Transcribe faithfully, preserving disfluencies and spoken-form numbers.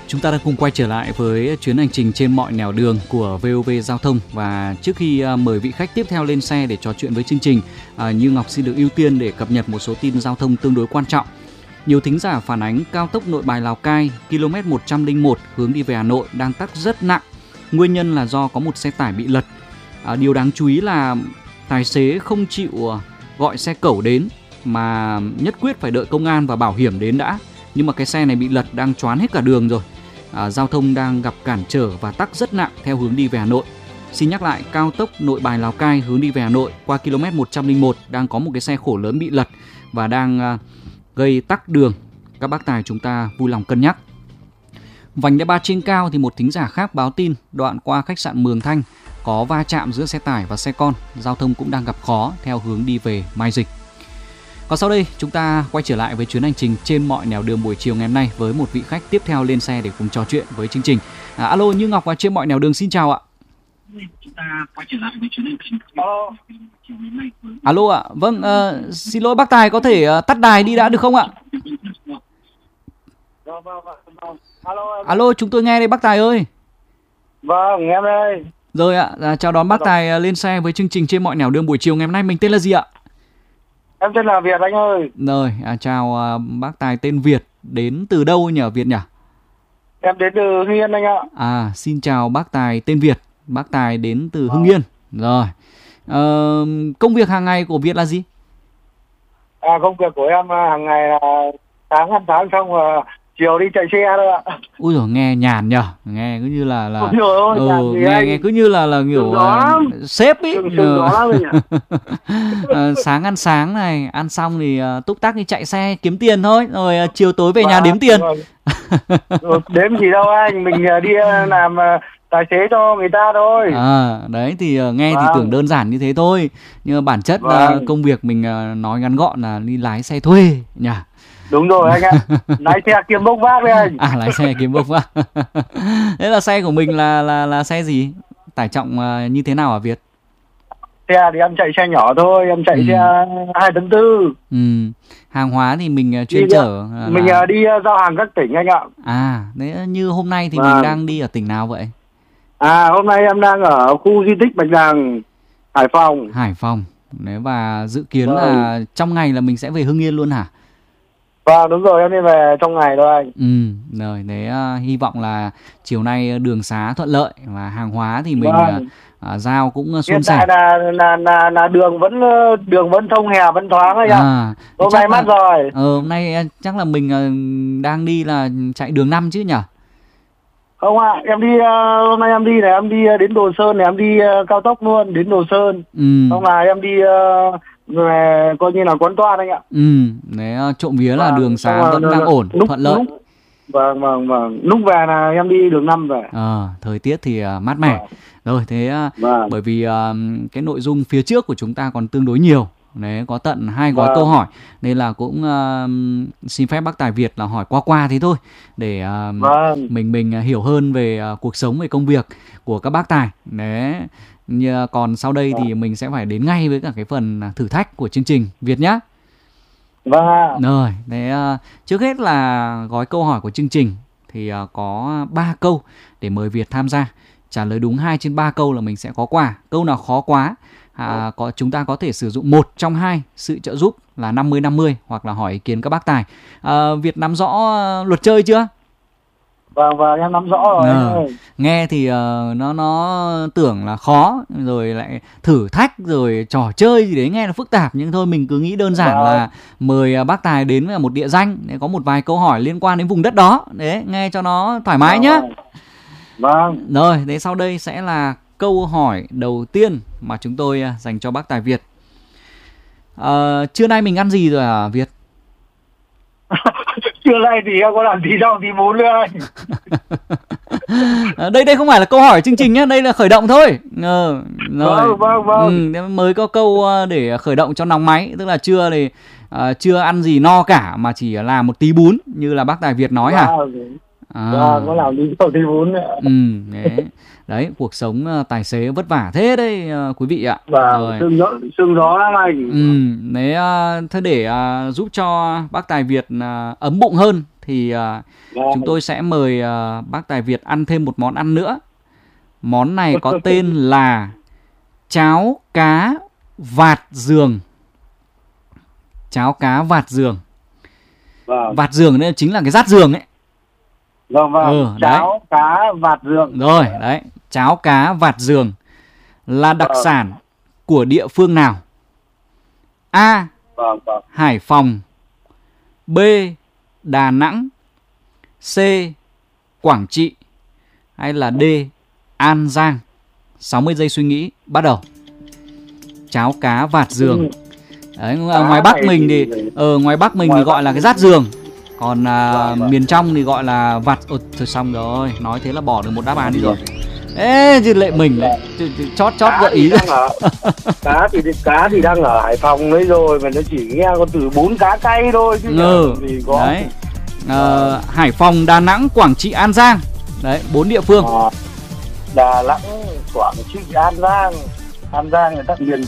Chúng ta đang cùng quay trở lại với chuyến hành trình trên mọi nẻo đường của vê o vê Giao thông. Và trước khi mời vị khách tiếp theo lên xe để trò chuyện với chương trình, Như Ngọc xin được ưu tiên để cập nhật một số tin giao thông tương đối quan trọng. Nhiều thính giả phản ánh cao tốc Nội Bài Lào Cai ki lô mét một trăm lẻ một hướng đi về Hà Nội đang tắc rất nặng. Nguyên nhân là do có một xe tải bị lật. À, điều đáng chú ý là tài xế không chịu gọi xe cẩu đến mà nhất quyết phải đợi công an và bảo hiểm đến đã. Nhưng mà cái xe này bị lật đang choán hết cả đường rồi. À, giao thông đang gặp cản trở và tắc rất nặng theo hướng đi về Hà Nội. Xin nhắc lại, cao tốc Nội Bài Lào Cai hướng đi về Hà Nội qua ki lô mét một trăm lẻ một đang có một cái xe khổ lớn bị lật và đang à, gây tắc đường. Các bác tài chúng ta vui lòng cân nhắc. Vành đai ba trên cao thì một thính giả khác báo tin đoạn qua khách sạn Mường Thanh có va chạm giữa xe tải và xe con. Giao thông cũng đang gặp khó theo hướng đi về Mai Dịch. Còn sau đây chúng ta quay trở lại với chuyến hành trình trên mọi nẻo đường buổi chiều ngày hôm nay với một vị khách tiếp theo lên xe để cùng trò chuyện với chương trình. À, alo, Như Ngọc và trên mọi nẻo đường xin chào ạ. Chúng ta quay trở lại với chuyến hành trình. Alo. Alo ạ, vâng, uh, xin lỗi bác Tài có thể uh, tắt đài đi đã được không ạ? Alo, alo, chúng tôi nghe đây bác Tài ơi. Vâng, em đây. Rồi ạ, à, chào đón bác Tài uh, lên xe với chương trình trên mọi nẻo đường buổi chiều ngày hôm nay. Mình tên là gì ạ? Em tên là Việt anh ơi. Rồi, à, chào à, bác Tài tên Việt. Đến từ đâu nhỉ Việt nhỉ? Em đến từ Hưng Yên anh ạ. À, xin chào bác Tài tên Việt. Bác Tài đến từ Hưng Yên. Rồi, à, công việc hàng ngày của Việt là gì? À, công việc của em hàng ngày là sáng ăn sáng xong rồi chiều đi chạy xe thôi ạ. Ui dồi, nghe nhàn nhở, nghe cứ như là là Ôi ơi, ừ, nghe anh. nghe cứ như là là kiểu uh, sếp ý. uh, sáng ăn sáng này, ăn xong thì uh, túc tắc đi chạy xe kiếm tiền thôi, rồi uh, chiều tối về à, nhà đếm tiền. Rồi, đếm gì đâu anh, mình uh, đi uh, làm uh, tài xế cho người ta thôi. À, đấy thì uh, nghe vâng. thì tưởng đơn giản như thế thôi, nhưng mà bản chất vâng. uh, công việc mình uh, nói ngắn gọn là đi lái xe thuê nhỉ. Đúng rồi anh ạ. Lái xe kiếm bốc vác đấy anh. À, lái xe kiếm bốc vác. Thế là xe của mình là là là xe gì? Tải trọng uh, như thế nào hả Việt? Xe thì em chạy xe nhỏ thôi, em chạy ừ. xe hai tấn tư. Ừ. Hàng hóa thì mình uh, chuyên đi chở uh, mình là... uh, đi uh, giao hàng các tỉnh anh ạ. À, đấy như hôm nay thì vâng. mình đang đi ở tỉnh nào vậy? À, hôm nay em đang ở khu di tích Bạch Đằng, Hải Phòng. Hải Phòng. Đấy, và dự kiến vâng. là trong ngày là mình sẽ về Hưng Yên luôn hả? Vâng, đúng rồi, em đi về trong ngày thôi anh. Ừ, rồi, đấy uh, hy vọng là chiều nay đường xá thuận lợi và hàng hóa thì mình vâng. uh, uh, giao cũng uh, suôn hiện sẻ. tại là, là, là, là đường vẫn đường vẫn thông hè, vẫn thoáng ấy ạ. À, hôm nay mát rồi. Ờ, hôm nay uh, chắc là mình uh, đang đi là chạy đường năm chứ nhỉ? Không ạ, à, em đi, uh, hôm nay em đi này, em đi đến Đồ Sơn này, em đi uh, cao tốc luôn, đến Đồ Sơn. Ừ. Xong là em đi... Uh, về coi như là quán toan anh ạ. Ừ, đấy trộm vía là vâng, đường xá vẫn đang ổn, lúc, thuận lợi. Lúc, vâng vâng vâng, lúc về là em đi đường năm về. Ờ, thời tiết thì uh, mát mẻ. Vâng. Rồi thế vâng. bởi vì uh, cái nội dung phía trước của chúng ta còn tương đối nhiều. Đấy, có tận hai gói vâng. câu hỏi nên là cũng uh, xin phép bác Tài Việt là hỏi qua qua thế thôi để uh, vâng. mình mình hiểu hơn về uh, cuộc sống, về công việc của các bác Tài. Đấy. Như còn sau đây thì mình sẽ phải đến ngay với cả cái phần thử thách của chương trình Việt nhá. Vâng. Rồi, thế trước hết là gói câu hỏi của chương trình thì có ba câu để mời Việt tham gia. Trả lời đúng hai trên ba câu là mình sẽ có quà. Câu nào khó quá à, có chúng ta có thể sử dụng một trong hai sự trợ giúp là năm mươi năm mươi hoặc là hỏi ý kiến các bác Tài. À, Việt nắm rõ luật chơi chưa? Vâng, vâng, em nắm rõ rồi. À, nghe thì uh, nó nó tưởng là khó, rồi lại thử thách, rồi trò chơi gì đấy nghe là phức tạp. Nhưng thôi mình cứ nghĩ đơn giản vâng. là mời uh, bác Tài đến với một địa danh để có một vài câu hỏi liên quan đến vùng đất đó. Đấy, nghe cho nó thoải mái vâng. nhá. Vâng. Rồi, đấy sau đây sẽ là câu hỏi đầu tiên mà chúng tôi uh, dành cho bác Tài Việt. uh, Trưa nay mình ăn gì rồi hả Việt? Trưa nay thì em có làm tí rau tí bún nữa anh. Đây đây không phải là câu hỏi chương trình nhé, đây là khởi động thôi. Ờ, rồi. Vâng, vâng, vâng. Ừ, mới có câu để khởi động cho nóng máy, tức là trưa thì uh, chưa ăn gì no cả mà chỉ làm một tí bún như là bác Tài Việt nói hả? À, vâng, có làm tí rau tí bún nữa. Ừ, đấy. Đấy, cuộc sống uh, tài xế vất vả thế đấy uh, quý vị ạ. Vâng, sương gió, sương gió lắm anh. Ừ, đấy, uh, thế để uh, giúp cho bác Tài Việt uh, ấm bụng hơn thì à, Vâng. chúng tôi sẽ mời à, bác Tài Việt ăn thêm một món ăn nữa. Món này có tên là cháo cá vạt giường. Cháo cá vạt giường. Vâng. Vạt giường đây chính là cái rát giường ấy. Vâng vâng. Ừ, Cháo đấy. cá vạt giường. Rồi, đấy, cháo cá vạt giường là đặc Vâng. sản của địa phương nào? A. Vâng vâng. Hải Phòng. B. Đà Nẵng. C. Quảng Trị. Hay là D. An Giang. sáu mươi giây suy nghĩ, bắt đầu. Cháo cá vạt giường. Đấy, Cá ngoài Bắc này mình thì thì- ở ngoài Bắc mình ngoài thì gọi Bắc là cái mình- rát giường. Còn à, Vâng, vâng. miền trong thì gọi là vạt. Ồ, thôi xong rồi, nói thế là bỏ được một đáp án đi rồi. Ê, chứ lại mình lại chứ- chứ chót chót Cá gợi thì ý. đang ở, cá thì cá thì đang ở Hải Phòng đấy rồi, mà nó chỉ nghe con từ bún cá cay thôi chứ Ừ, chẳng gì có. đấy. Ờ, Hải Phòng, Đà Nẵng, Quảng Trị, An Giang. Đấy, bốn địa phương. Ờ, Đà Nẵng, Quảng Trị, An Giang. An Giang người ta miền